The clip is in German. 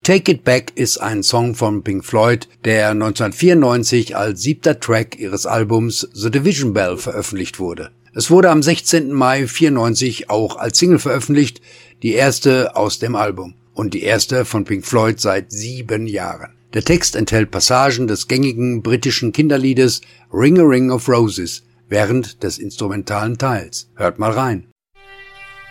Take It Back ist ein Song von Pink Floyd, der 1994 als 7. Track ihres Albums The Division Bell veröffentlicht wurde. Es wurde am 16. Mai 1994 auch als Single veröffentlicht, die erste aus dem Album und die erste von Pink Floyd seit 7 Jahren. Der Text enthält Passagen des gängigen britischen Kinderliedes Ring a Ring of Roses während des instrumentalen Teils. Hört mal rein.